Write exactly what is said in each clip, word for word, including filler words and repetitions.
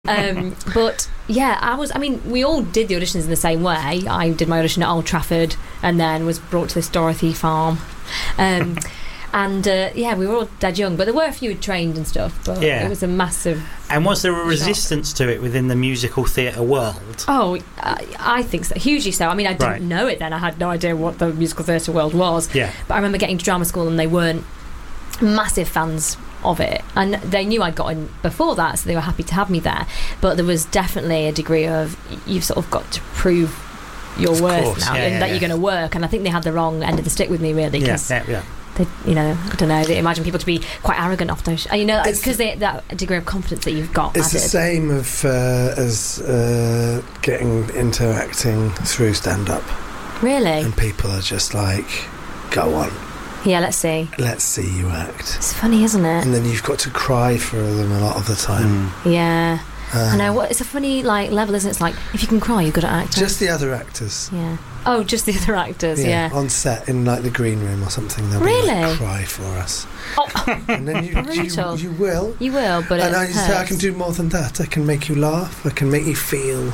um, but yeah, I was I mean we all did the auditions in the same way. I did my audition at Old Trafford and then was brought to this Dorothy farm, um, and uh, yeah, we were all dead young, but there were a few who trained and stuff, but yeah. It was a massive And was there a shock. resistance to it within the musical theatre world? Oh, I, I think so, hugely so. I mean, I didn't Right. know it then. I had no idea what the musical theatre world was. Yeah. But I remember getting to drama school and they weren't massive fans of it, and they knew I'd got in before that, so they were happy to have me there. But there was definitely a degree of you've sort of got to prove your Of worth course, now, yeah, and yeah, that yeah. you're going to work. And I think they had the wrong end of the stick with me, really. Yeah, 'Cause yeah, yeah. They, you know, I don't know. They imagine people to be quite arrogant often. You know, It's- because that degree of confidence that you've got It's added. the same of uh, as uh, getting into acting through stand-up, Really? and people are just like, "Go on, Yeah. Let's see. let's see you act," It's funny, isn't it? and then you've got to cry for them a lot of the time. Mm. Yeah. I Um, know. What? It's a funny like level, isn't it? It's like if you can cry, you're good at acting. Just the other actors. Yeah. Oh, just the other actors. Yeah. On set in like the green room or something, they'll be Really? like, cry for us, Oh, and then you, you, Brutal. you will. you will, but And it I just say I hurts. can do more than that. I can make you laugh. I can make you feel.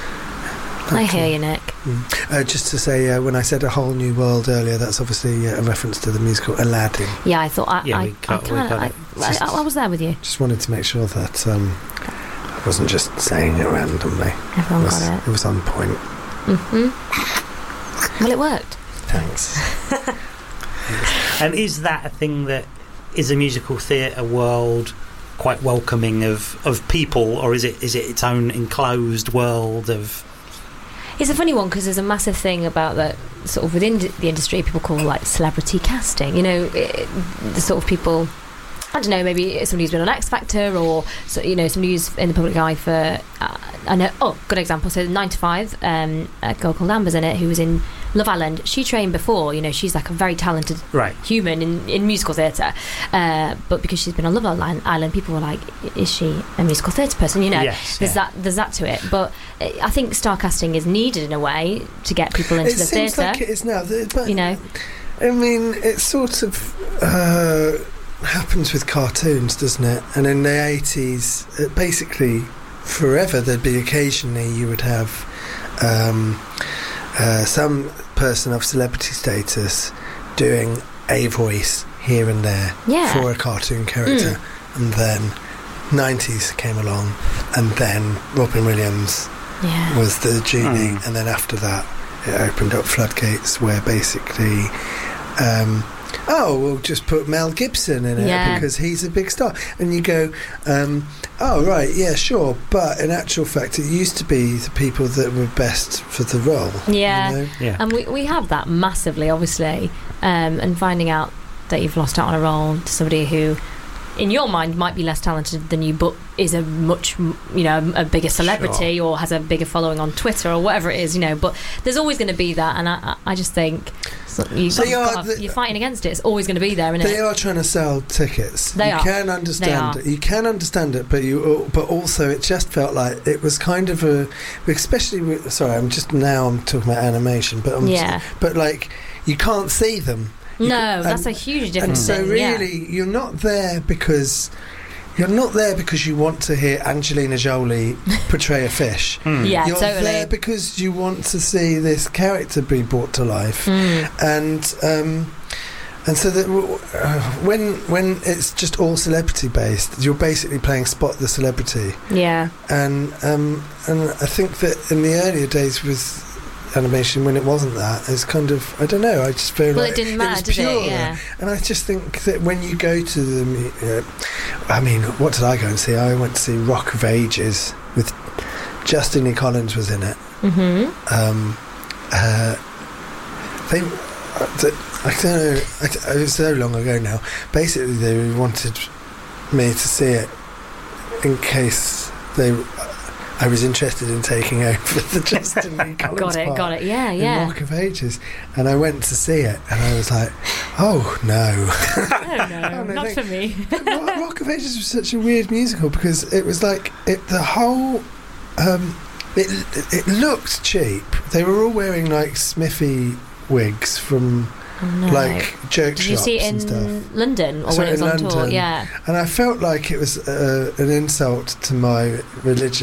I hear you, Nick. Mm. Uh, just to say, uh, when I said A Whole New World earlier, that's obviously uh, a reference to the musical Aladdin. Yeah, I thought I. Yeah, I, we got- I, we kinda, got I, it. I, I was there with you. Just wanted to make sure that um, I wasn't just saying it randomly. Everyone it, was, got it. it was on point. Mm-hmm. Well, it worked. Thanks. And is that a thing that is a musical theatre world quite welcoming of, of people, or is it is it its own enclosed world of? It's a funny one because there's a massive thing about that sort of within the industry people call like celebrity casting. You know, it, the sort of people. I don't know, maybe somebody who's been on X Factor, or so, you know, somebody who's in the public eye for. Uh, I know. Oh, good example. So nine to five, um, a girl called Amber's in it who was in Love Island. She trained before. You know, she's like a very talented Right. human in, in musical theatre. Uh, but because she's been on Love Island, people were like, "Is she a musical theatre person?" You know, Yes, there's yeah. that. There's that to it. But I think star casting is needed in a way to get people into It the seems theatre. like it is now. th- But you know. I mean, it sort of uh, happens with cartoons, doesn't it? And in the eighties, it basically, forever, there'd be occasionally you would have um, uh, some person of celebrity status doing a voice here and there Yeah. for a cartoon character. And then nineties came along, and then Robin Williams Yeah. was the genie, Mm. and then after that it opened up floodgates where basically um, oh, we'll just put Mel Gibson in it Yeah. because he's a big star, and you go um, oh right, yeah, sure, but in actual fact it used to be the people that were best for the role. Yeah. you know? Yeah. And we, we have that massively, obviously, um, and finding out that you've lost out on a role to somebody who, in your mind, might be less talented than you, but is a much, you know, a bigger celebrity or has a bigger following on Twitter or whatever it is, you know. But there's always going to be that, and I, I I just think so you, So you are got, the- you're fighting against it. It's always going to be there, isn't They it? are trying to sell tickets. They you are. can understand They are. it. You can understand it, but you but also it just felt like it was kind of a, especially with, sorry, I'm just now I'm talking about animation, but I'm Yeah. but like you can't see them. You No, can- that's and- a huge And difference. so thing, yeah. really, you're not there because. You're not there because you want to hear Angelina Jolie portray a fish. Hmm. Yeah, You're totally. there because you want to see this character be brought to life, Mm. and um, and so that uh, when when it's just all celebrity based, you're basically playing Spot the Celebrity, Yeah. and um, and I think that in the earlier days with animation, when it wasn't that, it's kind of, I don't know, I just feel Well, like it didn't was matter, did it? pure. Yeah. And I just think that when you go to the mu- uh, I mean, what did I go and see? I went to see Rock of Ages with Justin E. Collins was in it. Mm-hmm. Um, uh, they, uh, the, I don't know, I, it was so long ago now. Basically, they wanted me to see it in case they, I was interested in taking over the Justin E. Collins Got it, part got it. Yeah, in yeah. Rock of Ages, and I went to see it, and I was like, oh no. Oh no, Oh, no, not thank- for me. But Rock Rock of Ages was such a weird musical because it was like it, the whole. Um, it it looked cheap. They were all wearing like Smithy wigs from Oh, no. like joke Did you shops see it and in stuff. London or I saw when it it was in on tour? London. Yeah. And I felt like it was uh, an insult to my religion.